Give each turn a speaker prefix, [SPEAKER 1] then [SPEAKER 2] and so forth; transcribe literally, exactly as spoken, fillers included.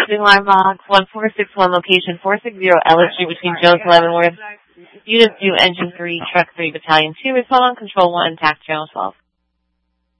[SPEAKER 1] Building Line Box one four six one, location four sixty Ellis Street between Jones and Leavenworth. Unit two, Engine three, Truck three, Battalion two, respond on Control one, Tax Channel twelve.